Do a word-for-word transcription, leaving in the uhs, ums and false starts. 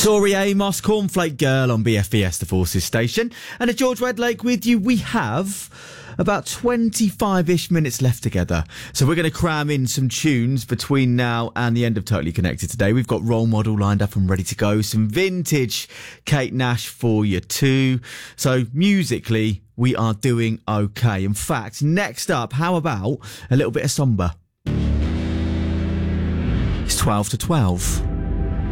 Tori Amos, Cornflake Girl on B F B S, the Forces station. And at George Redlake with you, we have about twenty-five-ish minutes left together. So we're going to cram in some tunes between now and the end of Totally Connected today. We've got Role Model lined up and ready to go. Some vintage Kate Nash for you too. So musically, we are doing okay. In fact, next up, how about a little bit of Somber? It's twelve to twelve.